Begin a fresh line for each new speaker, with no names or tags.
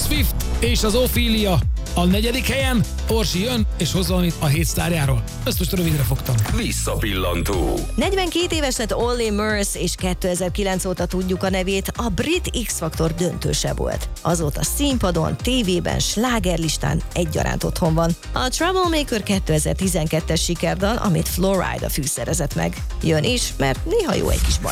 Swift és az Ophelia a 4. helyen. Orsi jön és hoz valamit a 7 sztárjáról. Ezt most rövidre fogtam.
Visszapillantó.
42 éves lett Olly Murs, és 2009 óta tudjuk a nevét, a brit X-faktor döntőse volt. Azóta színpadon, tévében, slágerlistán egyaránt otthon van. A Troublemaker 2012-es sikerdal, amit Flo Rida fűszerezett meg. Jön is, mert néha jó egy kis baj.